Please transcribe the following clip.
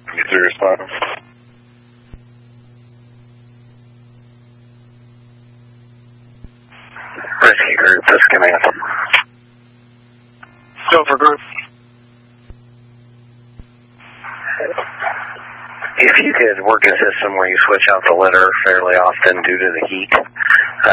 Serious Bottom. Rescue Group, this command. Silver Group. If you could work a system where you switch out the litter fairly often due to the heat,